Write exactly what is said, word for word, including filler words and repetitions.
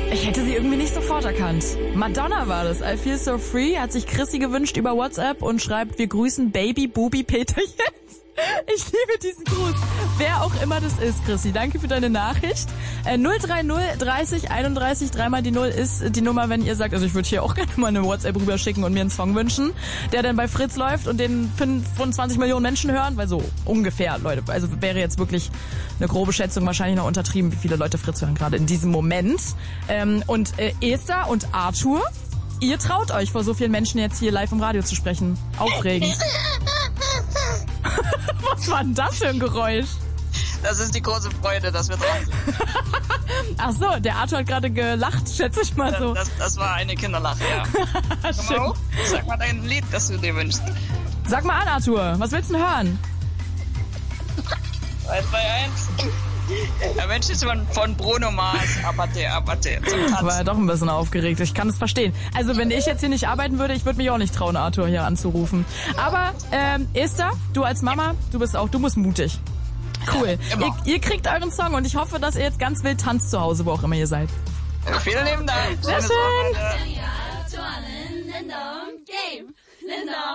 Ich hätte sie irgendwie nicht sofort erkannt. Madonna war das. I Feel So Free hat sich Chrissy gewünscht über WhatsApp und schreibt, wir grüßen Baby Bubi Peterchens. Ich liebe diesen Gruß. Wer auch immer das ist, Chrissy. Danke für deine Nachricht. Äh, null drei null dreißig einunddreißig, dreimal die Null ist die Nummer, wenn ihr sagt, also ich würde hier auch gerne mal eine WhatsApp rüberschicken und mir einen Song wünschen, der dann bei Fritz läuft und den fünfundzwanzig Millionen Menschen hören, weil so ungefähr, Leute, also wäre jetzt wirklich eine grobe Schätzung, wahrscheinlich noch untertrieben, wie viele Leute Fritz hören gerade in diesem Moment. Ähm, und äh, Esther und Arthur, ihr traut euch vor so vielen Menschen jetzt hier live im Radio zu sprechen. Aufregend. Was war denn das für ein Geräusch? Das ist die große Freude, dass wir dran sind. Ach so, der Arthur hat gerade gelacht, schätze ich mal so. Das, das war eine Kinderlache, ja. Schön. Mal, sag mal dein Lied, das du dir wünschst. Sag mal an, Arthur, was willst du denn hören? drei, zwei, eins. Er wünscht sich von, von Bruno Mars, Abate, Abate, zum Tanzen. War ja doch ein bisschen aufgeregt, ich kann es verstehen. Also wenn ich jetzt hier nicht arbeiten würde, ich würde mich auch nicht trauen, Arthur hier anzurufen. Aber ähm, Esther, du als Mama, du bist auch, du bist mutig. Cool. Ja, ihr, ihr kriegt euren Song und ich hoffe, dass ihr jetzt ganz wild tanzt zu Hause, wo auch immer ihr seid. Ja, vielen lieben Dank. Sehr schön.